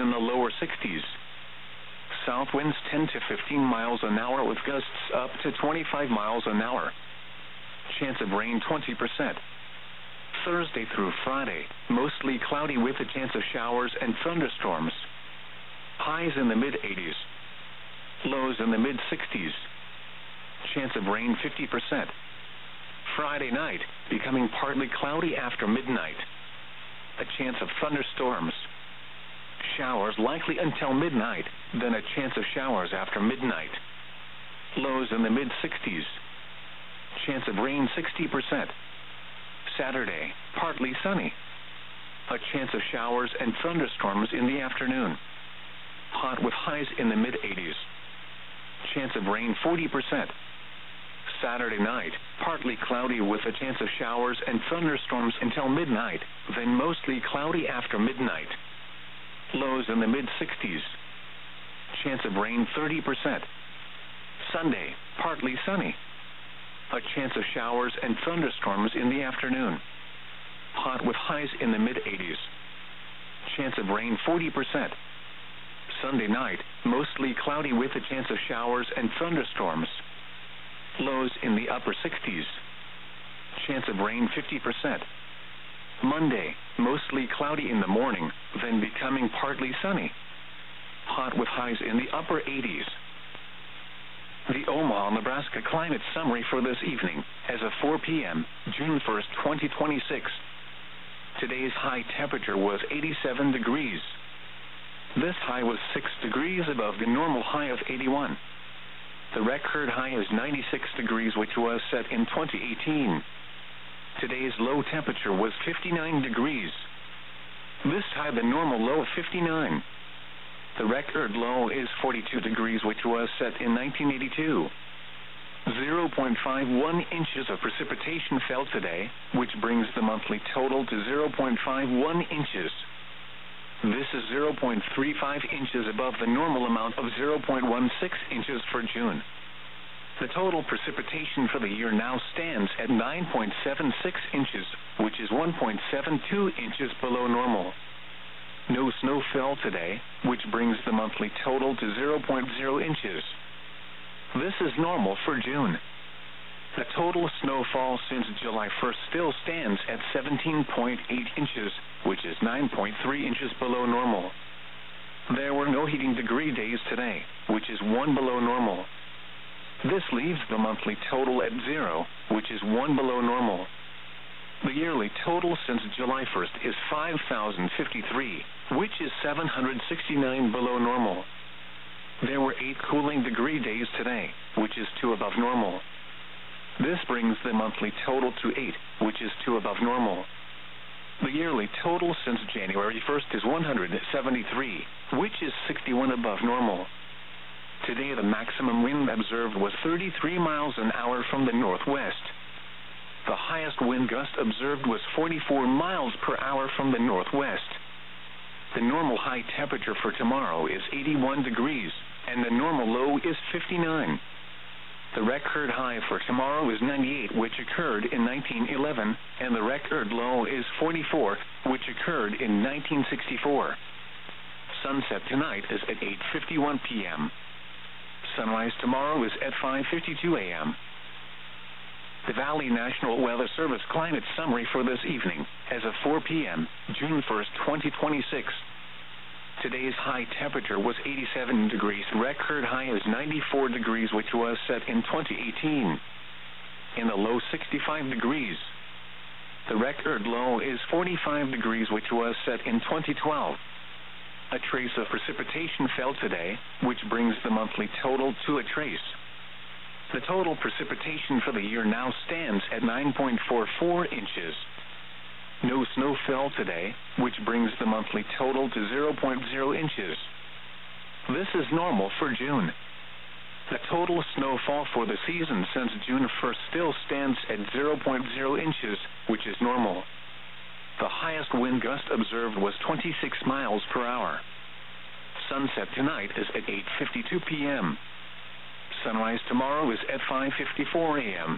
in the lower 60s. South winds 10 to 15 miles an hour with gusts up to 25 miles an hour. Chance of rain 20%. Thursday through Friday, mostly cloudy with a chance of showers and thunderstorms. Highs in the mid-80s. Lows in the mid-60s. Chance of rain 50%. Friday night, becoming partly cloudy after midnight. A chance of thunderstorms. Showers likely until midnight, then a chance of showers after midnight. Lows in the mid-60s. Chance of rain 60%. Saturday, partly sunny. A chance of showers and thunderstorms in the afternoon. Hot with highs in the mid-80s. Chance of rain 40%. Saturday night, partly cloudy with a chance of showers and thunderstorms until midnight, then mostly cloudy after midnight. Lows in the mid-60s. Chance of rain 30%. Sunday, partly sunny. A chance of showers and thunderstorms in the afternoon. Hot with highs in the mid-80s. Chance of rain 40%. Sunday night, mostly cloudy with a chance of showers and thunderstorms. Lows in the upper 60s. Chance of rain 50%. Monday, mostly cloudy in the morning, then becoming partly sunny. Hot with highs in the upper 80s. The Omaha, Nebraska climate summary for this evening, as of 4 p.m., June 1st, 2026. Today's high temperature was 87 degrees. This high was 6 degrees above the normal high of 81. The record high is 96 degrees, which was set in 2018. Today's low temperature was 59 degrees. This high the normal low of 59. The record low is 42 degrees, which was set in 1982. 0.51 inches of precipitation fell today, which brings the monthly total to 0.51 inches. This is 0.35 inches above the normal amount of 0.16 inches for June. The total precipitation for the year now stands at 9.76 inches, which is 1.72 inches below normal. No snow fell today, which brings the monthly total to 0.0 inches. This is normal for June. The total snowfall since July 1st still stands at 17.8 inches, which is 9.3 inches below normal. There were no heating degree days today, which is 1 below normal. This leaves the monthly total at 0, which is 1 below normal. The yearly total since July 1st is 5,053, which is 769 below normal. There were 8 cooling degree days today, which is 2 above normal. This brings the monthly total to 8, which is 2 above normal. The yearly total since January 1st is 173, which is 61 above normal. Today the maximum wind observed was 33 miles an hour from the northwest. The highest wind gust observed was 44 miles per hour from the northwest. The normal high temperature for tomorrow is 81 degrees, and the normal low is 59. The record high for tomorrow is 98, which occurred in 1911, and the record low is 44, which occurred in 1964. Sunset tonight is at 8:51 p.m. Sunrise tomorrow is at 5:52 a.m. The Valley National Weather Service climate summary for this evening, as of 4 p.m., June 1st, 2026. Today's high temperature was 87 degrees. Record high is 94 degrees, which was set in 2018. In the low 65 degrees. The record low is 45 degrees, which was set in 2012. A trace of precipitation fell today, which brings the monthly total to a trace. The total precipitation for the year now stands at 9.44 inches. No snow fell today, which brings the monthly total to 0.0 inches. This is normal for June. The total snowfall for the season since June 1st still stands at 0.0 inches, which is normal. The highest wind gust observed was 26 miles per hour. Sunset tonight is at 8:52 p.m. Sunrise tomorrow is at 5:54 a.m.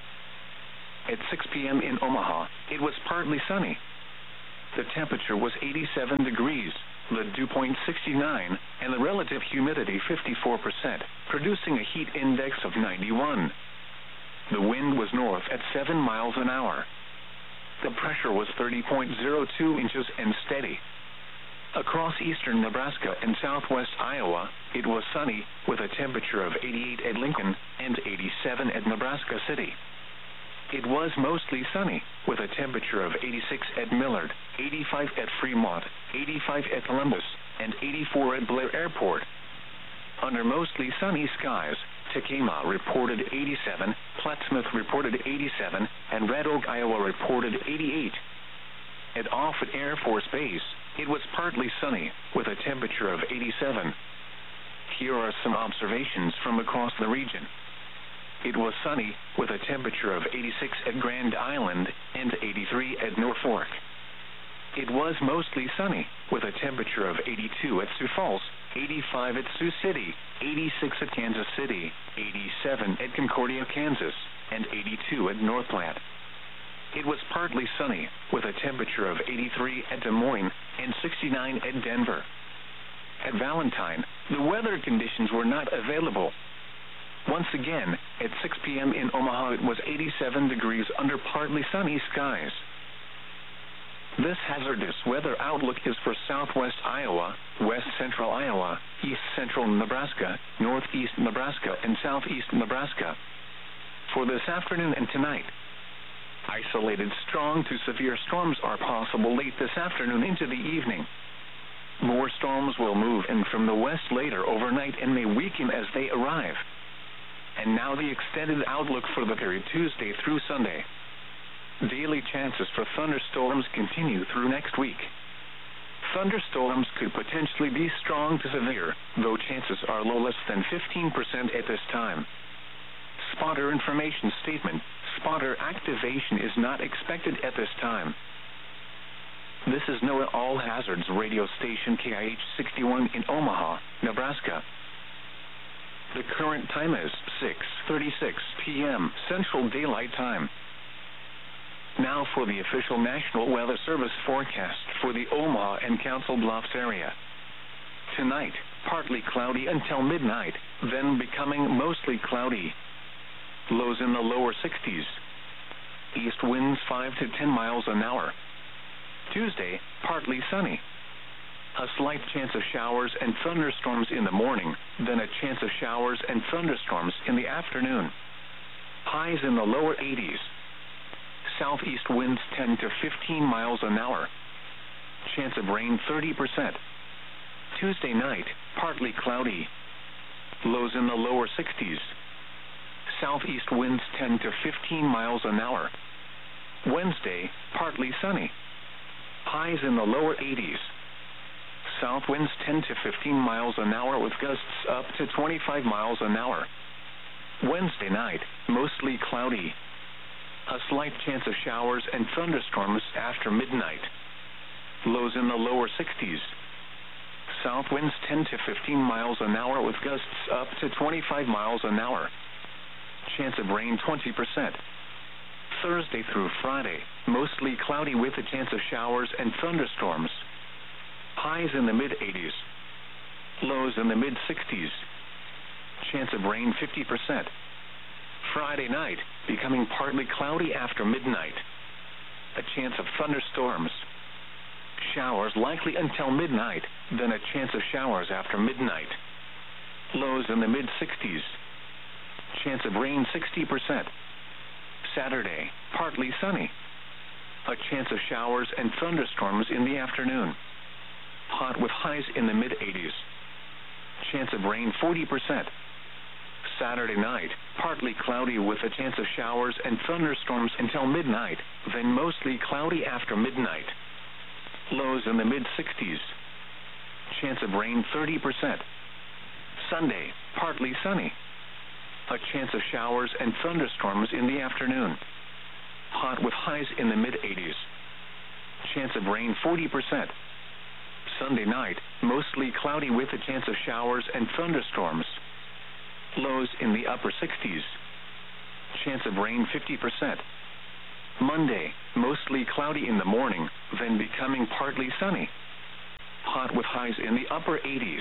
At 6 p.m. in Omaha, it was partly sunny. The temperature was 87 degrees. the dew point 69, and the relative humidity 54%, producing a heat index of 91. The wind was north at 7 miles an hour. The pressure was 30.02 inches and steady. Across eastern Nebraska and southwest Iowa, it was sunny, with a temperature of 88 at Lincoln and 87 at Nebraska City. It was mostly sunny, with a temperature of 86 at Millard, 85 at Fremont, 85 at Columbus, and 84 at Blair Airport. Under mostly sunny skies, Tacoma reported 87, Plattsmouth reported 87, and Red Oak, Iowa reported 88. At Offutt Air Force Base, it was partly sunny, with a temperature of 87. Here are some observations from across the region. It was sunny, with a temperature of 86 at Grand Island and 83 at Norfolk. It was mostly sunny, with a temperature of 82 at Sioux Falls, 85 at Sioux City, 86 at Kansas City, 87 at Concordia, Kansas, and 82 at North Platte. It was partly sunny, with a temperature of 83 at Des Moines and 69 at Denver. At Valentine, the weather conditions were not available. Once again, at 6 p.m. in Omaha, it was 87 degrees under partly sunny skies. This hazardous weather outlook is for southwest Iowa, west central Iowa, east central Nebraska, northeast Nebraska, and southeast Nebraska. For this afternoon and tonight, isolated strong to severe storms are possible late this afternoon into the evening. More storms will move in from the west later overnight and may weaken as they arrive. And now the extended outlook for the period Tuesday through Sunday. Daily chances for thunderstorms continue through next week. Thunderstorms could potentially be strong to severe, though chances are low, less than 15% at this time. Spotter information statement: spotter activation is not expected at this time. This is NOAA All Hazards radio station KIH 61 in Omaha, Nebraska. The current time is 6:36 p.m. Central Daylight Time. Now for the official National Weather Service forecast for the Omaha and Council Bluffs area. Tonight, partly cloudy until midnight, then becoming mostly cloudy. Lows in the lower 60s. East winds 5 to 10 miles an hour. Tuesday, partly sunny. A slight chance of showers and thunderstorms in the morning, then a chance of showers and thunderstorms in the afternoon. Highs in the lower 80s. Southeast winds 10 to 15 miles an hour. Chance of rain 30%. Tuesday night, partly cloudy. Lows in the lower 60s. Southeast winds 10 to 15 miles an hour. Wednesday, partly sunny. Highs in the lower 80s. South winds 10 to 15 miles an hour with gusts up to 25 miles an hour. Wednesday night, mostly cloudy. A slight chance of showers and thunderstorms after midnight. Lows in the lower 60s. South winds 10 to 15 miles an hour with gusts up to 25 miles an hour. Chance of rain 20%. Thursday through Friday, mostly cloudy with a chance of showers and thunderstorms. Highs in the mid-80s. Lows in the mid-60s. Chance of rain 50%. Friday night, becoming partly cloudy after midnight. A chance of thunderstorms. Showers likely until midnight, then a chance of showers after midnight. Lows in the mid-60s. Chance of rain 60%. Saturday, partly sunny. A chance of showers and thunderstorms in the afternoon. Hot with highs in the mid-80s. Chance of rain 40%. Saturday night, partly cloudy with a chance of showers and thunderstorms until midnight, then mostly cloudy after midnight. Lows in the mid-60s. Chance of rain 30%. Sunday, partly sunny. A chance of showers and thunderstorms in the afternoon. Hot with highs in the mid-80s. Chance of rain 40%. Sunday night, mostly cloudy with a chance of showers and thunderstorms. Lows in the upper 60s. Chance of rain 50%. Monday, mostly cloudy in the morning, then becoming partly sunny. Hot hot with highs in the upper 80s.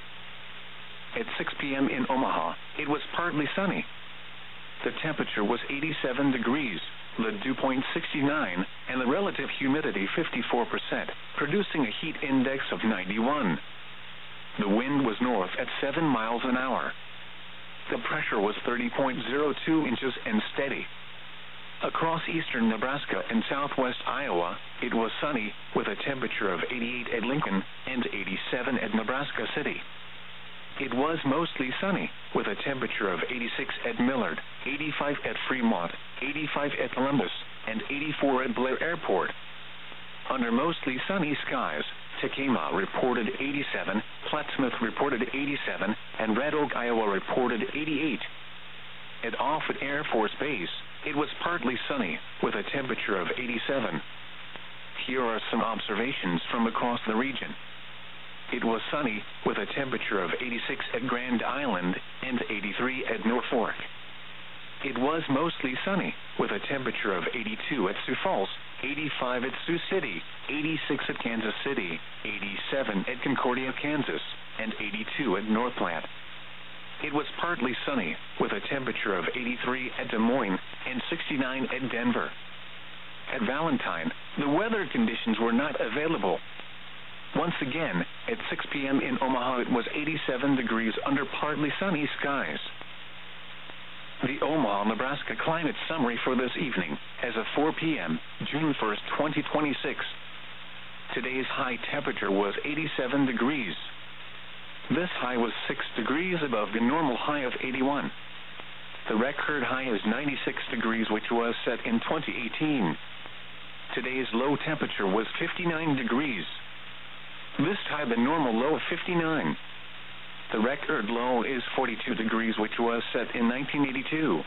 At 6 p.m. in Omaha, it was partly sunny. The temperature was 87 degrees, the dew point 69, and the relative humidity 54%, producing a heat index of 91. The wind was north at 7 miles an hour. The pressure was 30.02 inches and steady. Across eastern Nebraska and southwest Iowa, it was sunny, with a temperature of 88 at Lincoln and 87 at Nebraska City. It was mostly sunny, with a temperature of 86 at Millard, 85 at Fremont, 85 at Columbus, and 84 at Blair Airport. Under mostly sunny skies, Tacoma reported 87, Plattsmouth reported 87, and Red Oak, Iowa reported 88. At Offutt Air Force Base, it was partly sunny, with a temperature of 87. Here are some observations from across the region. It was sunny, with a temperature of 86 at Grand Island and 83 at Norfolk. It was mostly sunny, with a temperature of 82 at Sioux Falls, 85 at Sioux City, 86 at Kansas City, 87 at Concordia, Kansas, and 82 at North Platte. It was partly sunny, with a temperature of 83 at Des Moines and 69 at Denver. At Valentine, the weather conditions were not available. Once again, at 6 p.m. in Omaha, it was 87 degrees under partly sunny skies. The Omaha, Nebraska climate summary for this evening, as of 4 p.m., June 1st, 2026. Today's high temperature was 87 degrees. This high was 6 degrees above the normal high of 81. The record high is 96 degrees, which was set in 2018. Today's low temperature was 59 degrees. This tied the normal low of 59. The record low is 42 degrees, which was set in 1982.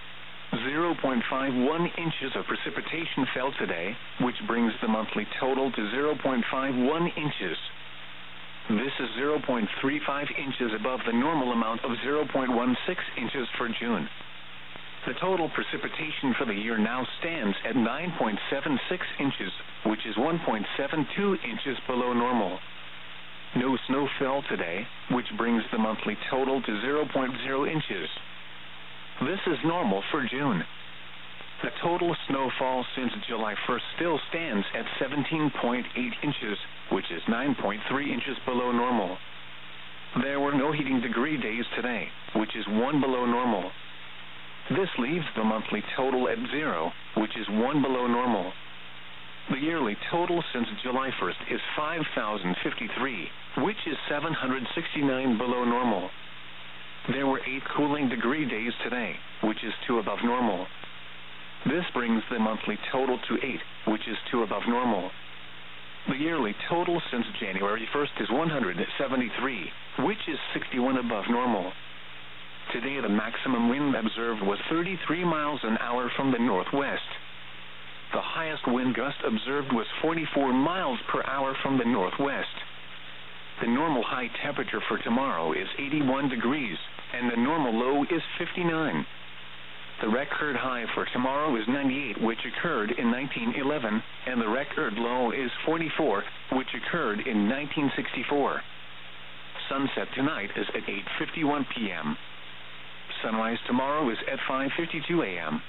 0.51 inches of precipitation fell today, which brings the monthly total to 0.51 inches. This is 0.35 inches above the normal amount of 0.16 inches for June. The total precipitation for the year now stands at 9.76 inches, which is 1.72 inches below normal. No snow fell today, which brings the monthly total to 0.0 inches. This is normal for June. The total snowfall since July 1st still stands at 17.8 inches, which is 9.3 inches below normal. There were no heating degree days today, which is 1 below normal. This leaves the monthly total at 0, which is 1 below normal. The yearly total since July 1st is 5,053, which is 769 below normal. There were 8 cooling degree days today, which is 2 above normal. This brings the monthly total to 8, which is 2 above normal. The yearly total since January 1st is 173, which is 61 above normal. Today the maximum wind observed was 33 miles an hour from the northwest. The highest wind gust observed was 44 miles per hour from the northwest. The normal high temperature for tomorrow is 81 degrees, and the normal low is 59. The record high for tomorrow is 98, which occurred in 1911, and the record low is 44, which occurred in 1964. Sunset tonight is at 8:51 p.m. Sunrise tomorrow is at 5:52 a.m.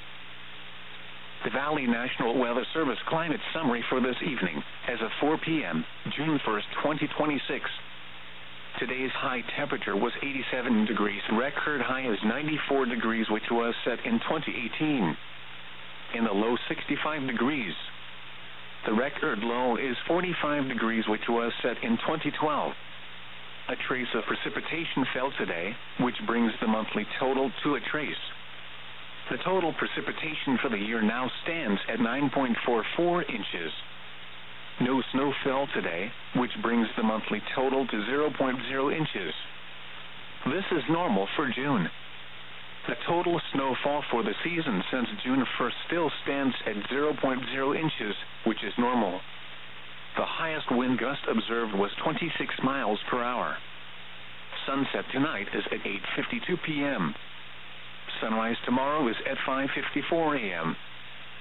The Valley National Weather Service climate summary for this evening, as of 4 p.m., June 1st, 2026. Today's high temperature was 87 degrees. Record high is 94 degrees, which was set in 2018. In the low 65 degrees. The record low is 45 degrees, which was set in 2012. A trace of precipitation fell today, which brings the monthly total to a trace. The total precipitation for the year now stands at 9.44 inches. No snow fell today, which brings the monthly total to 0.0 inches. This is normal for June. The total snowfall for the season since June 1st still stands at 0.0 inches, which is normal. The highest wind gust observed was 26 miles per hour. Sunset tonight is at 8:52 p.m. Sunrise tomorrow is at 5:54 a.m.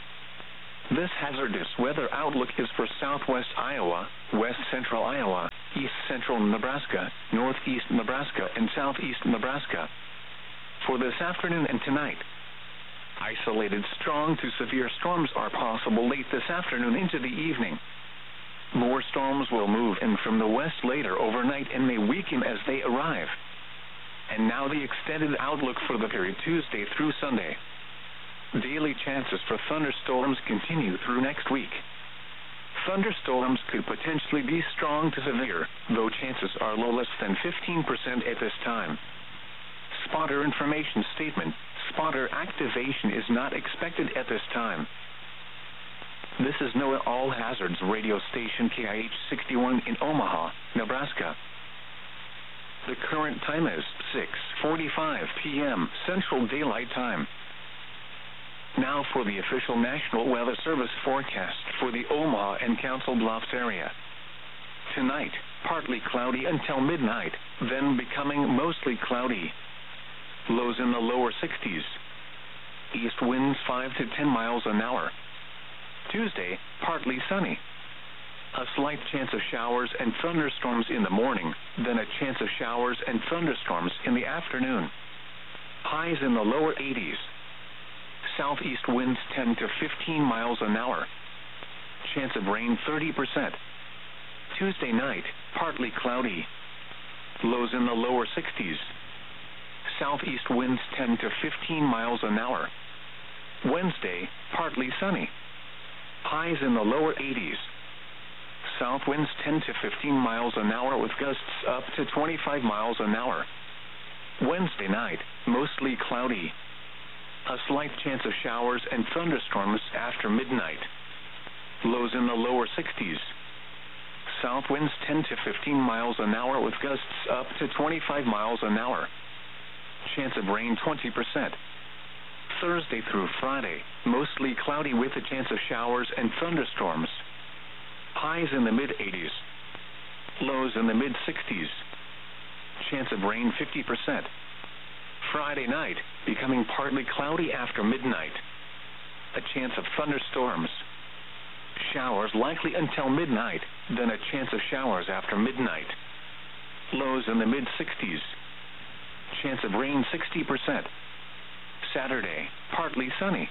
This hazardous weather outlook is for southwest Iowa, west central Iowa, east central Nebraska, northeast Nebraska, and southeast Nebraska. For this afternoon and tonight, isolated strong to severe storms are possible late this afternoon into the evening. More storms will move in from the west later overnight and may weaken as they arrive. And now the extended outlook for the period Tuesday through Sunday. Daily chances for thunderstorms continue through next week. Thunderstorms could potentially be strong to severe, though chances are low, less than 15% at this time. Spotter information statement: spotter activation is not expected at this time. This is NOAA All Hazards radio station KIH 61 in Omaha, Nebraska. The current time is 6:45 p.m. Central Daylight Time. Now for the official National Weather Service forecast for the Omaha and Council Bluffs area. Tonight, partly cloudy until midnight, then becoming mostly cloudy. Lows in the lower 60s. East winds 5 to 10 miles an hour. Tuesday, partly sunny. A slight chance of showers and thunderstorms in the morning, then a chance of showers and thunderstorms in the afternoon. Highs in the lower 80s. Southeast winds 10 to 15 miles an hour. Chance of rain 30%. Tuesday night, partly cloudy. Lows in the lower 60s. Southeast winds 10 to 15 miles an hour. Wednesday, partly sunny. Highs in the lower 80s. South winds 10 to 15 miles an hour with gusts up to 25 miles an hour. Wednesday night, mostly cloudy. A slight chance of showers and thunderstorms after midnight. Lows in the lower 60s. South winds 10 to 15 miles an hour with gusts up to 25 miles an hour. Chance of rain 20%. Thursday through Friday, mostly cloudy with a chance of showers and thunderstorms. Highs in the mid-80s. Lows in the mid-60s. Chance of rain 50%. Friday night, becoming partly cloudy after midnight. A chance of thunderstorms. Showers likely until midnight, then a chance of showers after midnight. Lows in the mid-60s. Chance of rain 60%. Saturday, partly sunny.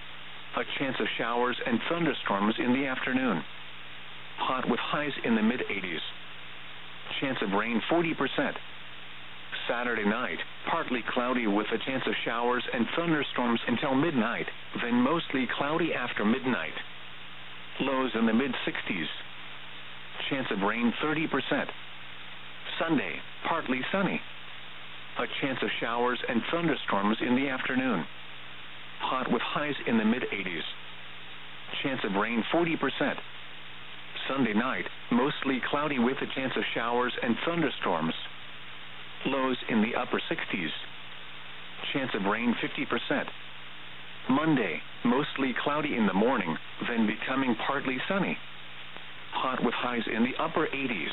A chance of showers and thunderstorms in the afternoon. Hot with highs in the mid-80s. Chance of rain 40%. Saturday night, partly cloudy with a chance of showers and thunderstorms until midnight, then mostly cloudy after midnight. Lows in the mid-60s. Chance of rain 30%. Sunday, partly sunny. A chance of showers and thunderstorms in the afternoon. Hot with highs in the mid-80s. Chance of rain 40%. Sunday night, mostly cloudy with a chance of showers and thunderstorms. Lows in the upper 60s. Chance of rain 50%. Monday, mostly cloudy in the morning, then becoming partly sunny. Hot with highs in the upper 80s.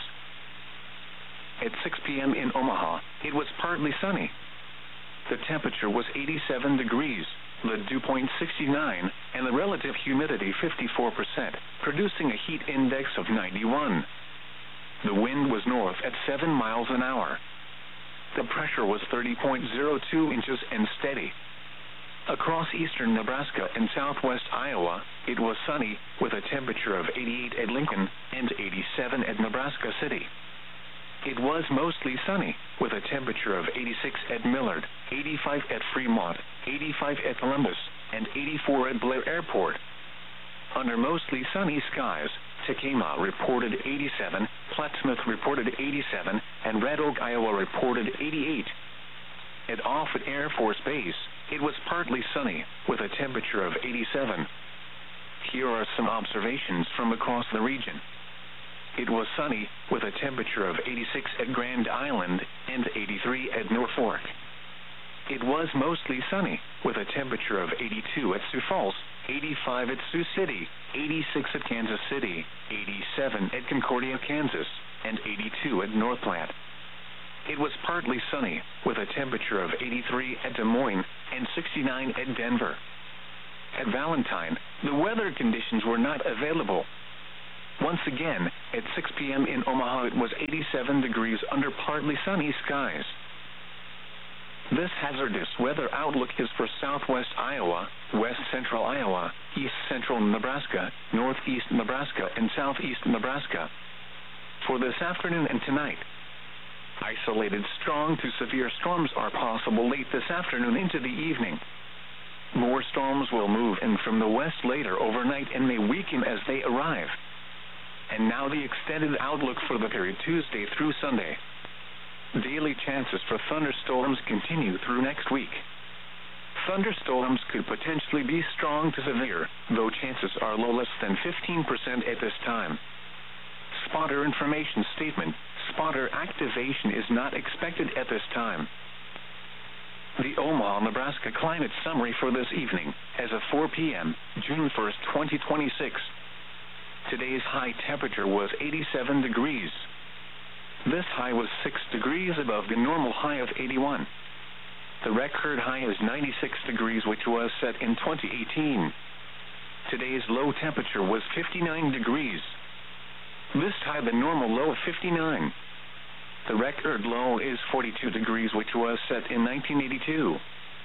At 6 p.m. in Omaha, it was partly sunny. The temperature was 87 degrees, the dew point 69, and the relative humidity 54%, producing a heat index of 91. The wind was north at 7 miles an hour. The pressure was 30.02 inches and steady. Across eastern Nebraska and southwest Iowa, it was sunny, with a temperature of 88 at Lincoln and 87 at Nebraska City. It was mostly sunny, with a temperature of 86 at Millard, 85 at Fremont, 85 at Columbus, and 84 at Blair Airport. Under mostly sunny skies, Tacoma reported 87, Plattsmouth reported 87, and Red Oak, Iowa reported 88. At Offutt Air Force Base, it was partly sunny, with a temperature of 87. Here are some observations from across the region. It was sunny, with a temperature of 86 at Grand Island and 83 at Norfolk. It was mostly sunny, with a temperature of 82 at Sioux Falls, 85 at Sioux City, 86 at Kansas City, 87 at Concordia, Kansas, and 82 at North Platte. It was partly sunny, with a temperature of 83 at Des Moines and 69 at Denver. At Valentine, the weather conditions were not available. Once again, at 6 p.m. in Omaha it was 87 degrees under partly sunny skies. This hazardous weather outlook is for southwest Iowa, west central Iowa, east central Nebraska, northeast Nebraska, and southeast Nebraska. For this afternoon and tonight, isolated strong to severe storms are possible late this afternoon into the evening. More storms will move in from the west later overnight and may weaken as they arrive. And now the extended outlook for the period Tuesday through Sunday. Daily chances for thunderstorms continue through next week. Thunderstorms could potentially be strong to severe, though chances are low, less than 15% at this time. Spotter information statement: spotter activation is not expected at this time. The Omaha, Nebraska climate summary for this evening, as of 4 p.m., June 1st, 2026. Today's high temperature was 87 degrees. This high was 6 degrees above the normal high of 81. The record high is 96 degrees, which was set in 2018. Today's low temperature was 59 degrees. This tied the normal low of 59. The record low is 42 degrees, which was set in 1982.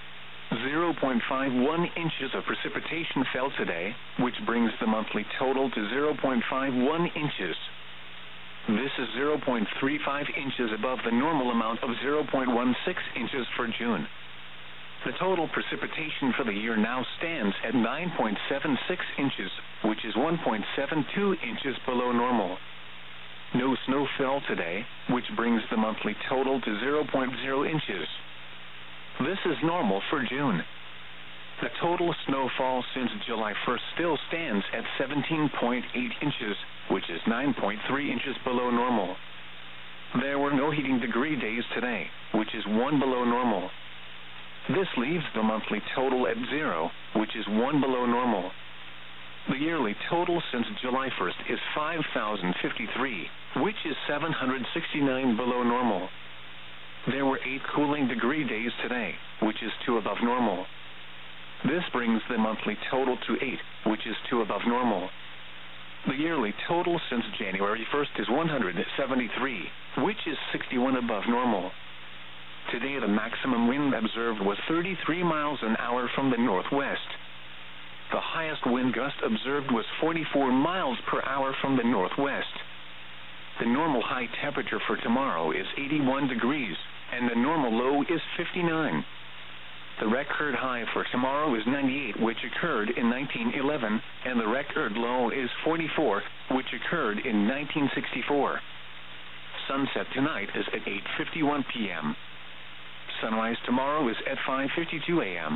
0.51 inches of precipitation fell today, which brings the monthly total to 0.51 inches. This is 0.35 inches above the normal amount of 0.16 inches for June. The total precipitation for the year now stands at 9.76 inches, which is 1.72 inches below normal. No snow fell today, which brings the monthly total to 0.0 inches. This is normal for June. The total snowfall since July 1st still stands at 17.8 inches, which is 9.3 inches below normal. There were no heating degree days today, which is 1 below normal. This leaves the monthly total at 0, which is 1 below normal. The yearly total since July 1st is 5,053, which is 769 below normal. There were 8 cooling degree days today, which is 2 above normal. This brings the monthly total to 8, which is 2 above normal. The yearly total since January 1st is 173, which is 61 above normal. Today the maximum wind observed was 33 miles an hour from the northwest. The highest wind gust observed was 44 miles per hour from the northwest. The normal high temperature for tomorrow is 81 degrees, and the normal low is 59. The record high for tomorrow is 98, which occurred in 1911, and the record low is 44, which occurred in 1964. Sunset tonight is at 8:51 p.m. Sunrise tomorrow is at 5:52 a.m.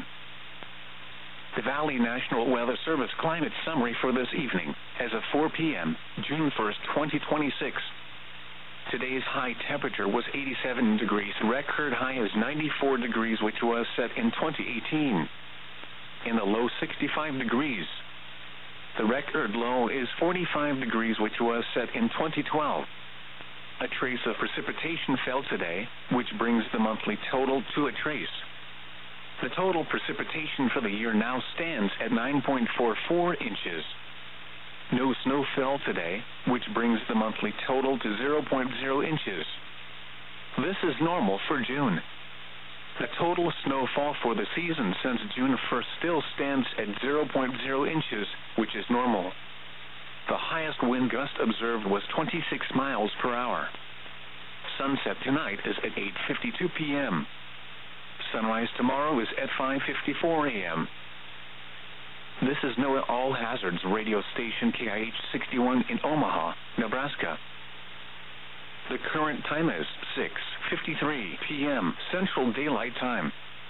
The Valley National Weather Service climate summary for this evening, as of 4 p.m., June 1st, 2026. Today's high temperature was 87 degrees. Record high is 94 degrees, which was set in 2018. In the low 65 degrees. The record low is 45 degrees, which was set in 2012. A trace of precipitation fell today, which brings the monthly total to a trace. The total precipitation for the year now stands at 9.44 inches. No snow fell today, which brings the monthly total to 0.0 inches. This is normal for June. The total snowfall for the season since June 1st still stands at 0.0 inches, which is normal. The highest wind gust observed was 26 miles per hour. Sunset tonight is at 8:52 p.m. Sunrise tomorrow is at 5:54 a.m. This is NOAA All Hazards radio station KIH 61 in Omaha, Nebraska. The current time is 6:53 p.m. Central Daylight Time.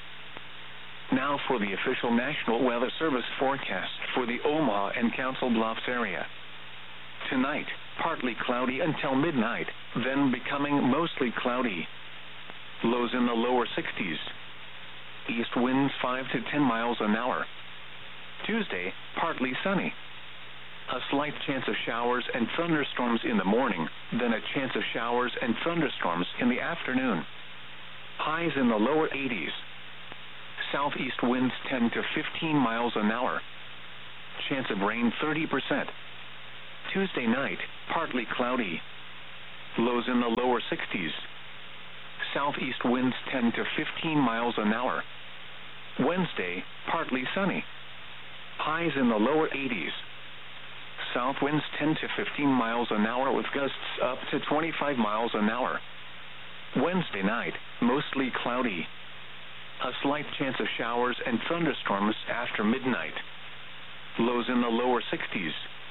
Now for the official National Weather Service forecast for the Omaha and Council Bluffs area. Tonight, partly cloudy until midnight, then becoming mostly cloudy. Lows in the lower 60s. East winds 5 to 10 miles an hour. Tuesday, partly sunny. A slight chance of showers and thunderstorms in the morning, then a chance of showers and thunderstorms in the afternoon. Highs in the lower 80s. Southeast winds 10 to 15 miles an hour. Chance of rain 30%. Tuesday night, partly cloudy. Lows in the lower 60s. Southeast winds 10 to 15 miles an hour. Wednesday, partly sunny. Highs in the lower 80s. South winds 10 to 15 miles an hour with gusts up to 25 miles an hour. Wednesday night, mostly cloudy. A slight chance of showers and thunderstorms after midnight. Lows in the lower 60s.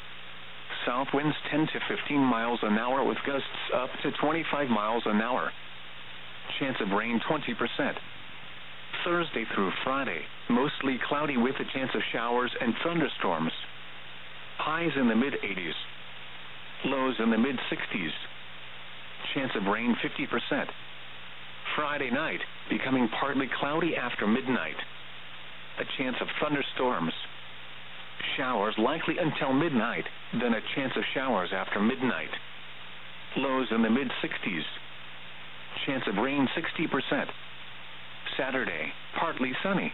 South winds 10 to 15 miles an hour with gusts up to 25 miles an hour. Chance of rain 20%. Thursday through Friday, mostly cloudy with a chance of showers and thunderstorms. Highs in the mid-80s. Lows in the mid-60s. Chance of rain 50%. Friday night, becoming partly cloudy after midnight. A chance of thunderstorms. Showers likely until midnight, then a chance of showers after midnight. Lows in the mid-60s. Chance of rain 60%. Saturday, partly sunny.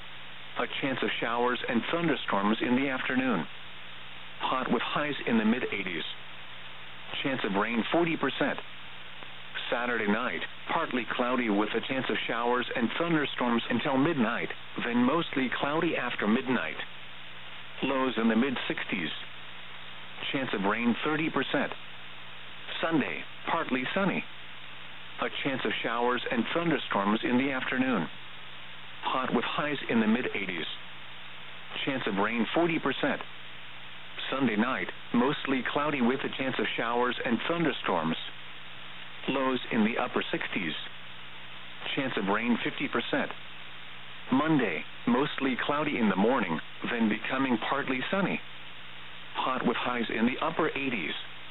A chance of showers and thunderstorms in the afternoon. Hot with highs in the mid-80s. Chance of rain 40%. Saturday night, partly cloudy with a chance of showers and thunderstorms until midnight, then mostly cloudy after midnight. Lows in the mid-60s. Chance of rain 30%. Sunday, partly sunny. A chance of showers and thunderstorms in the afternoon. Hot with highs in the mid-80s. Chance of rain 40%. Sunday night, mostly cloudy with a chance of showers and thunderstorms. Lows in the upper 60s. Chance of rain 50%. Monday, mostly cloudy in the morning, then becoming partly sunny. Hot with highs in the upper 80s.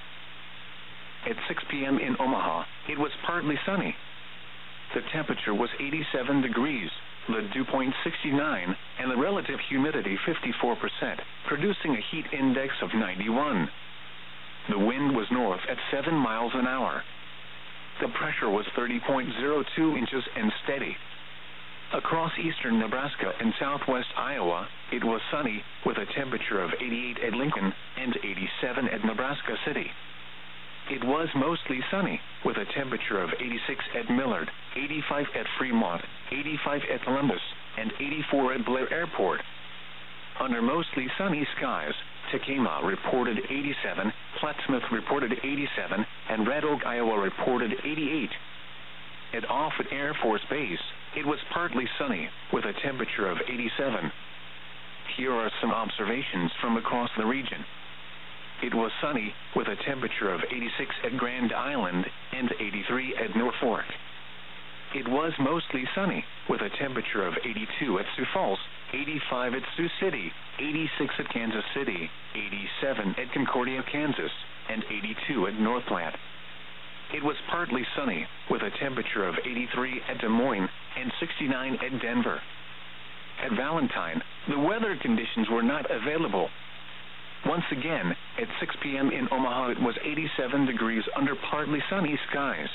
At 6 p.m. in Omaha, it was partly sunny. The temperature was 87 degrees, the dew point 69, and the relative humidity 54%, producing a heat index of 91. The wind was north at 7 miles an hour. The pressure was 30.02 inches and steady. Across eastern Nebraska and southwest Iowa, it was sunny, with a temperature of 88 at Lincoln and 87 at Nebraska City. It was mostly sunny, with a temperature of 86 at Millard, 85 at Fremont, 85 at Columbus, and 84 at Blair Airport. Under mostly sunny skies, Tacoma reported 87, Plattsmouth reported 87, and Red Oak, Iowa reported 88. At Offutt Air Force Base, it was partly sunny, with a temperature of 87. Here are some observations from across the region. It was sunny, with a temperature of 86 at Grand Island and 83 at Norfolk. It was mostly sunny, with a temperature of 82 at Sioux Falls, 85 at Sioux City, 86 at Kansas City, 87 at Concordia, Kansas, and 82 at North Platte. It was partly sunny, with a temperature of 83 at Des Moines and 69 at Denver. At Valentine, the weather conditions were not available. Once again, at 6 p.m. in Omaha, it was 87 degrees under partly sunny skies.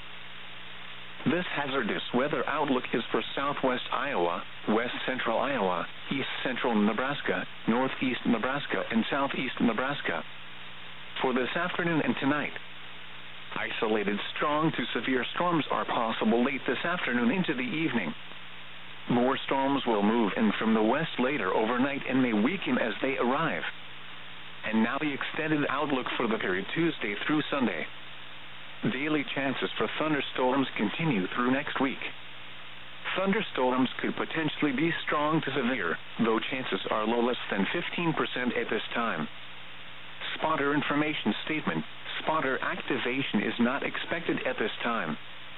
This hazardous weather outlook is for southwest Iowa, west central Iowa, east central Nebraska, northeast Nebraska, and southeast Nebraska. For this afternoon and tonight, isolated strong to severe storms are possible late this afternoon into the evening. More storms will move in from the west later overnight and may weaken as they arrive. And now the extended outlook for the period Tuesday through Sunday. Daily chances for thunderstorms continue through next week. Thunderstorms could potentially be strong to severe, though chances are low, less than 15% at this time. Spotter information statement: spotter activation is not expected at this time.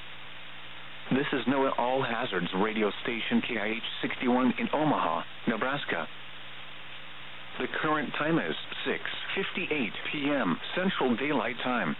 This is NOAA All Hazards radio station KIH 61 in Omaha, Nebraska. The current time is 6:58 p.m. Central Daylight Time.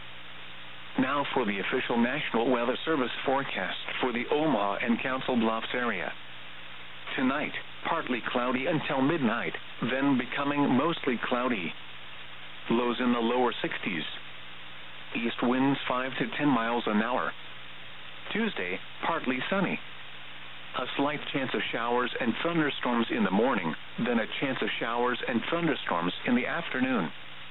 Now for the official National Weather Service forecast for the Omaha and Council Bluffs area. Tonight, partly cloudy until midnight, then becoming mostly cloudy. Lows in the lower 60s. East winds 5 to 10 miles an hour. Tuesday, partly sunny. A slight chance of showers and thunderstorms in the morning, then a chance of showers and thunderstorms in the afternoon.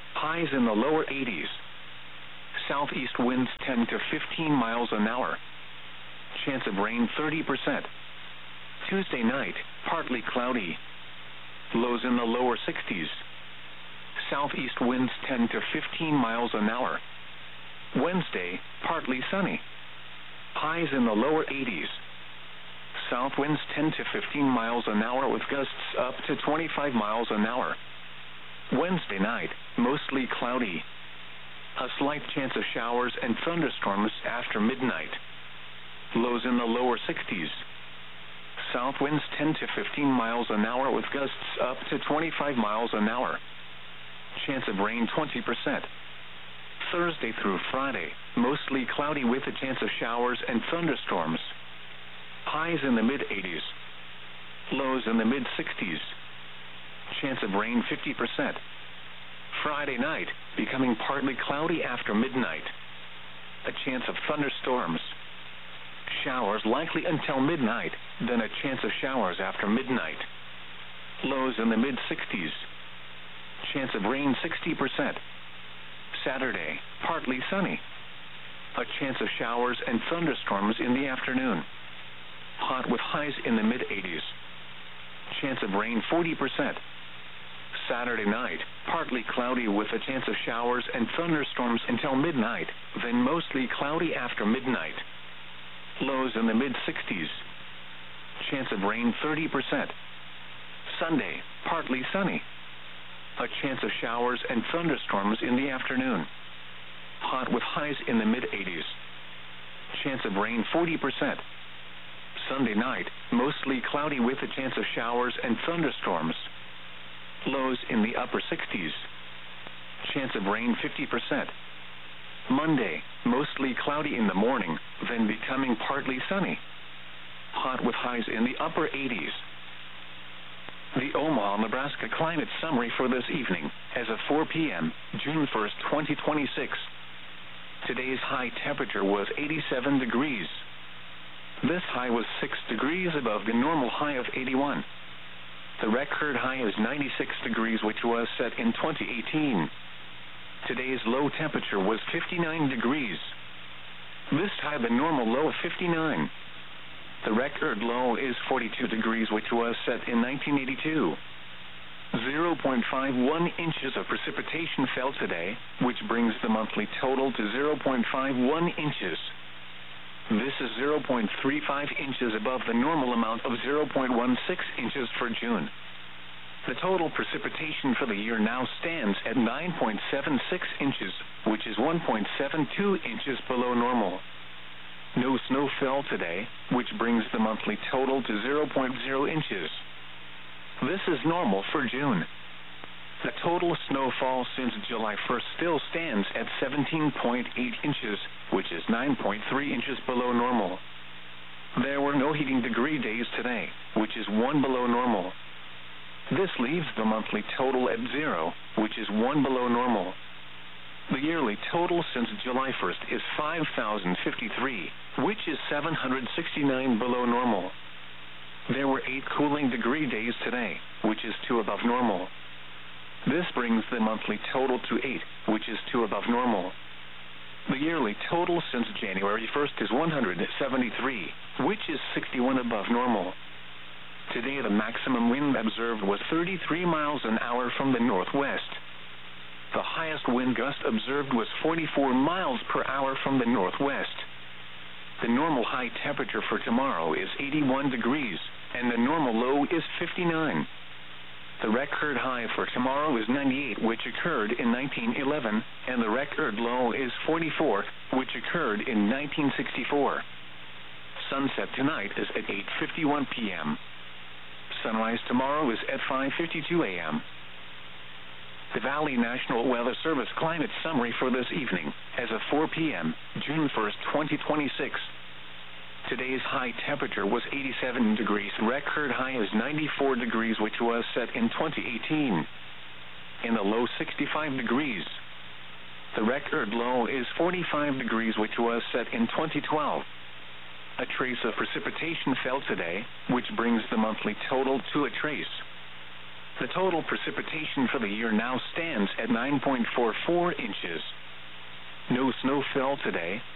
Highs in the lower 80s. Southeast winds 10 to 15 miles an hour. Chance of rain 30%. Tuesday night, partly cloudy. Lows in the lower 60s. Southeast winds 10 to 15 miles an hour. Wednesday, partly sunny. Highs in the lower 80s. South winds 10 to 15 miles an hour with gusts up to 25 miles an hour. Wednesday night, mostly cloudy. A slight chance of showers and thunderstorms after midnight. Lows in the lower 60s. South winds 10 to 15 miles an hour with gusts up to 25 miles an hour. Chance of rain 20%. Thursday through Friday, mostly cloudy with a chance of showers and thunderstorms. Highs in the mid-80s. Lows in the mid-60s. Chance of rain 50%. Friday night, becoming partly cloudy after midnight. A chance of thunderstorms. Showers likely until midnight, then a chance of showers after midnight. Lows in the mid-60s. Chance of rain 60%. Saturday, partly sunny. A chance of showers and thunderstorms in the afternoon. Hot with highs in the mid-80s. Chance of rain 40%. Saturday night, partly cloudy with a chance of showers and thunderstorms until midnight, then mostly cloudy after midnight. Lows in the mid-60s. Chance of rain 30%. Sunday, partly sunny. A chance of showers and thunderstorms in the afternoon. Hot with highs in the mid-80s. Chance of rain 40%. Sunday night, mostly cloudy with a chance of showers and thunderstorms. Lows in the upper 60s. Chance of rain 50%. Monday, mostly cloudy in the morning, then becoming partly sunny. Hot with highs in the upper 80s. The Omaha, Nebraska climate summary for this evening, as of 4 p.m., June 1st, 2026. Today's high temperature was 87 degrees. This high was 6 degrees above the normal high of 81. The record high is 96 degrees, which was set in 2018. Today's low temperature was 59 degrees. This tied the normal low of 59. The record low is 42 degrees, which was set in 1982. 0.51 inches of precipitation fell today, which brings the monthly total to 0.51 inches. This is 0.35 inches above the normal amount of 0.16 inches for June. The total precipitation for the year now stands at 9.76 inches, which is 1.72 inches below normal. No snow fell today, which brings the monthly total to 0.0 inches. This is normal for June. The total snowfall since July 1st still stands at 17.8 inches, which is 9.3 inches below normal. There were no heating degree days today, which is 1 below normal. This leaves the monthly total at 0, which is 1 below normal. The yearly total since July 1st is 5,053, which is 769 below normal. There were 8 cooling degree days today, which is 2 above normal. This brings the monthly total to 8, which is 2 above normal. The yearly total since January 1st is 173, which is 61 above normal. Today the maximum wind observed was 33 miles an hour from the northwest. The highest wind gust observed was 44 miles per hour from the northwest. The normal high temperature for tomorrow is 81 degrees, and the normal low is 59. The record high for tomorrow is 98, which occurred in 1911, and the record low is 44, which occurred in 1964. Sunset tonight is at 8:51 p.m. Sunrise tomorrow is at 5:52 a.m. The Valley National Weather Service climate summary for this evening, as of 4 p.m., June 1st, 2026. Today's high temperature was 87 degrees. Record high is 94 degrees, which was set in 2018. In the low 65 degrees. The record low is 45 degrees, which was set in 2012. A trace of precipitation fell today, which brings the monthly total to a trace. The total precipitation for the year now stands at 9.44 inches. No snow fell today.